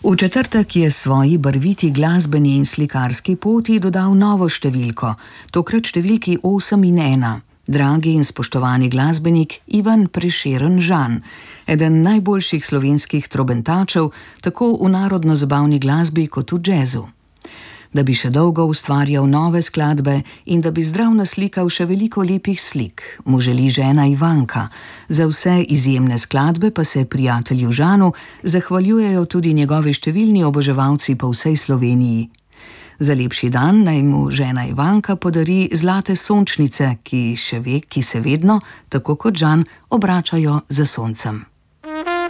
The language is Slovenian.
V četrtek je svoji barviti glasbeni in slikarski poti dodal novo številko, tokrat številki 8 in 1. Dragi in spoštovani glasbenik Ivan Prešeren Žan, eden najboljših slovenskih trobentačev, tako v narodno-zabavni glasbi kot v džezu. Da bi še dolgo ustvarjal nove skladbe in da bi zdrav naslikal še veliko lepih slik, mu želi žena Ivanka. Za vse izjemne skladbe pa se prijatelju Žanu zahvaljujejo tudi njegovi številni oboževalci po vsej Sloveniji. Za lepši dan naj mu žena Ivanka podari zlate sončnice, ki se vedno, tako kot Žan, obračajo za soncem.